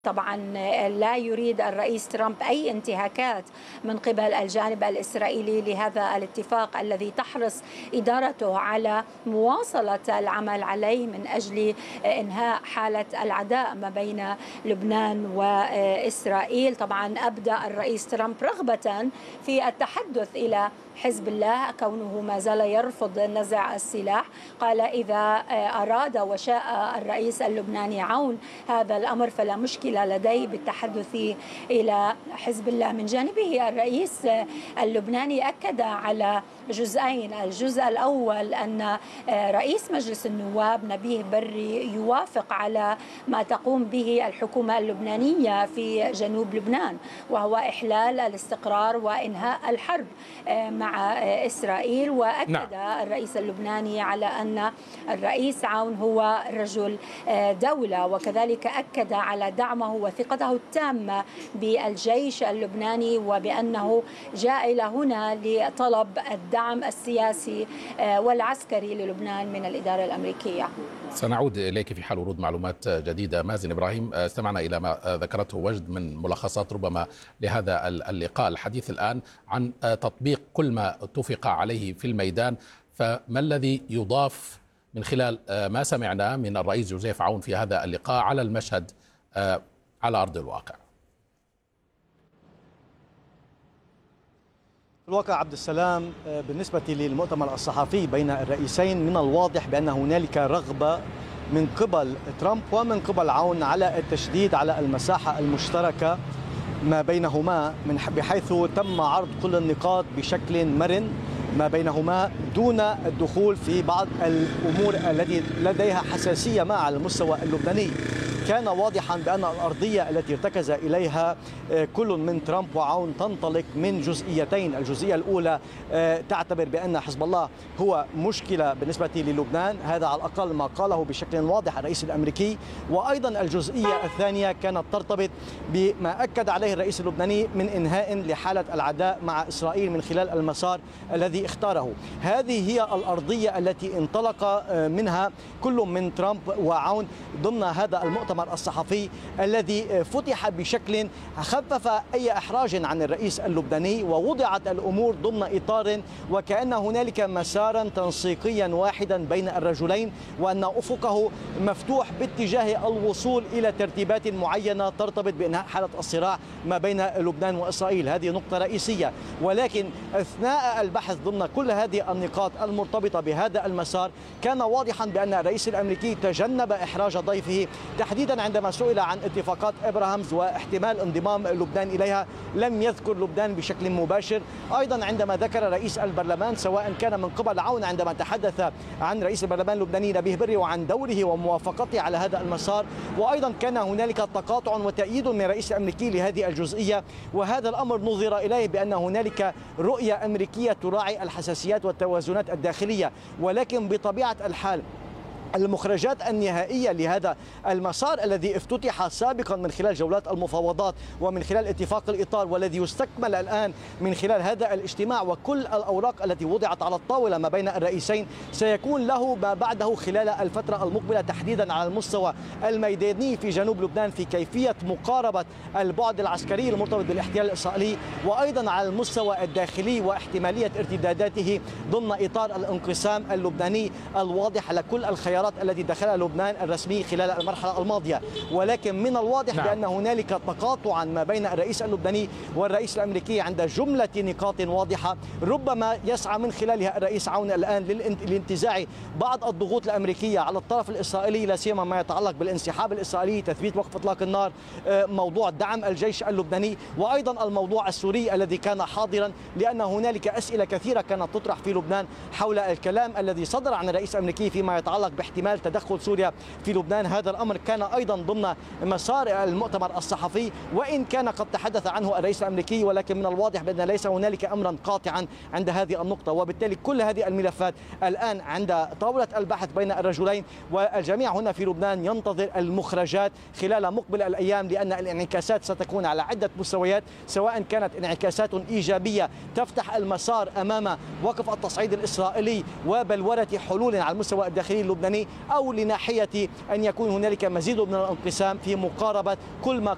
طبعا لا يريد الرئيس ترامب أي انتهاكات من قبل الجانب الإسرائيلي لهذا الاتفاق الذي تحرص إدارته على مواصلة العمل عليه من أجل إنهاء حالة العداء ما بين لبنان وإسرائيل. طبعا أبدأ الرئيس ترامب رغبة في التحدث إلى حزب الله كونه ما زال يرفض نزع السلاح. قال إذا أراد وشاء الرئيس اللبناني عون هذا الأمر فلا مشكلة لديه بالتحدث إلى حزب الله. من جانبه الرئيس اللبناني أكد على جزئين: الجزء الأول أن رئيس مجلس النواب نبيه بري يوافق على ما تقوم به الحكومة اللبنانية في جنوب لبنان، وهو إحلال الاستقرار وإنهاء الحرب مع إسرائيل. وأكد الرئيس اللبناني على أن الرئيس عون هو رجل دولة، وكذلك أكد على دعمه وثقته التامة بالجيش اللبناني وبأنه جاء إلى هنا لطلب الدعم السياسي والعسكري للبنان من الإدارة الأمريكية. سنعود إليك في حال ورود معلومات جديدة. مازن إبراهيم، استمعنا إلى ما ذكرته وجد من ملخصات ربما لهذا اللقاء. الحديث الآن عن تطبيق كل ما اتفق عليه في الميدان، فما الذي يضاف من خلال ما سمعناه من الرئيس جوزيف عون في هذا اللقاء على المشهد على أرض الواقع؟ الواقع عبد السلام، بالنسبة للمؤتمر الصحفي بين الرئيسين من الواضح بأن هنالك رغبة من قبل ترامب ومن قبل عون على التشديد على المساحة المشتركة ما بينهما، بحيث تم عرض كل النقاط بشكل مرن ما بينهما دون الدخول في بعض الأمور التي لديها حساسية ما على المستوى اللبناني. كان واضحا بأن الأرضية التي ارتكز إليها كل من ترامب وعون تنطلق من جزئيتين. الجزئية الأولى تعتبر بأن حزب الله هو مشكلة بالنسبة للبنان، هذا على الأقل ما قاله بشكل واضح الرئيس الأمريكي. وأيضا الجزئية الثانية كانت ترتبط بما أكد عليه الرئيس اللبناني من إنهاء لحالة العداء مع إسرائيل من خلال المسار الذي اختاره. هذه هي الأرضية التي انطلق منها كل من ترامب وعون ضمن هذا المؤتمر الصحفي الذي فتح بشكل خفف أي إحراج عن الرئيس اللبناني، ووضعت الأمور ضمن إطار وكأن هنالك مسارا تنسيقيا واحدا بين الرجلين، وأن أفقه مفتوح باتجاه الوصول إلى ترتيبات معينة ترتبط بإنهاء حالة الصراع ما بين لبنان وإسرائيل. هذه نقطة رئيسية، ولكن أثناء البحث ضمن كل هذه النقاط المرتبطة بهذا المسار كان واضحا بأن الرئيس الأمريكي تجنب إحراج ضيفه، تحديدا عندما سئل عن اتفاقات إبراهامز واحتمال انضمام لبنان إليها لم يذكر لبنان بشكل مباشر. أيضا عندما ذكر رئيس البرلمان سواء كان من قبل عون عندما تحدث عن رئيس البرلمان اللبناني نبيه بري وعن دوره وموافقته على هذا المسار، وأيضا كان هنالك تقاطع وتأييد من الرئيس الأمريكي لهذه الجزئية. وهذا الأمر نظر إليه بأن هنالك رؤية أمريكية تراعي الحساسيات والتوازنات الداخلية، ولكن بطبيعة الحال المخرجات النهائية لهذا المسار الذي افتتح سابقا من خلال جولات المفاوضات ومن خلال اتفاق الإطار والذي يستكمل الآن من خلال هذا الاجتماع وكل الأوراق التي وضعت على الطاولة ما بين الرئيسين، سيكون له ما بعده خلال الفترة المقبلة تحديدا على المستوى الميداني في جنوب لبنان في كيفية مقاربة البعد العسكري المرتبط بالاحتلال الإسرائيلي، وأيضا على المستوى الداخلي واحتمالية ارتداداته ضمن إطار الانقسام اللبناني الواضح على كل الخيارات التي دخلها لبنان الرسمي خلال المرحلة الماضية. ولكن من الواضح بأن هنالك تقاطعا ما بين الرئيس اللبناني والرئيس الأمريكي عند جملة نقاط واضحة ربما يسعى من خلالها الرئيس عون الآن لانتزاع بعض الضغوط الأمريكية على الطرف الإسرائيلي، لا سيما ما يتعلق بالانسحاب الإسرائيلي، تثبيت وقف إطلاق النار، موضوع دعم الجيش اللبناني، وأيضا الموضوع السوري الذي كان حاضرا، لأن هنالك أسئلة كثيرة كانت تطرح في لبنان حول الكلام الذي صدر عن الرئيس الأمريكي فيما يتعلق باحتمال تدخل سوريا في لبنان. هذا الأمر كان أيضا ضمن مسار المؤتمر الصحفي، وإن كان قد تحدث عنه الرئيس الأمريكي، ولكن من الواضح بأن ليس هنالك أمرا قاطعا عند هذه النقطة. وبالتالي كل هذه الملفات الآن عند طاولة البحث بين الرجلين، والجميع هنا في لبنان ينتظر المخرجات خلال مقبل الأيام، لأن الانعكاسات ستكون على عدة مستويات، سواء كانت انعكاسات إيجابية تفتح المسار أمام وقف التصعيد الإسرائيلي وبلورة حلول على المستوى الداخلي اللبناني، أو لناحية أن يكون هنالك مزيد من الانقسام في مقاربة كل ما